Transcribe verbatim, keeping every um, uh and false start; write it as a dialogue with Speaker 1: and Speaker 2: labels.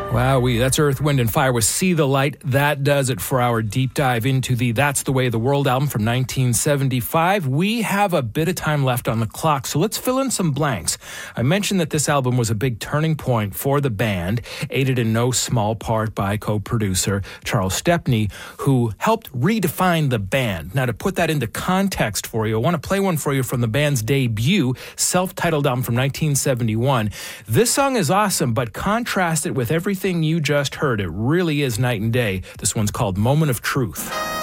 Speaker 1: Wowee, that's Earth, Wind and Fire with See the Light. That does it for our deep dive into the That's the Way of the World album from nineteen seventy-five. We have a bit of time left on the clock, so let's fill in some blanks. I mentioned that this album was a big turning point for the band, aided in no small part by co-producer Charles Stepney, who helped redefine the band. Now, to put that into context for you, I want to play one for you from the band's debut, self-titled album from nineteen seventy-one. This song is awesome, but contrast it with everything you just heard. It really is night and day. This one's called Moment of Truth.